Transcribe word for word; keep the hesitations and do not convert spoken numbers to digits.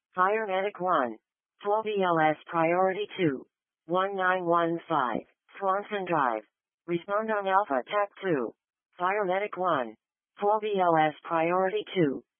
Fire Medic one. four B L S Priority two. one nine one five. Swanson Drive. Respond on Alpha Attack two. Fire Medic one. four B L S Priority two.